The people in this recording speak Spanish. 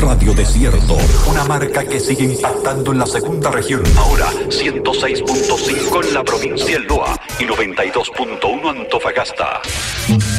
Radio Desierto, una marca que sigue impactando en la segunda región. Ahora 106.5 en la provincia del Loa y 92.1 Antofagasta.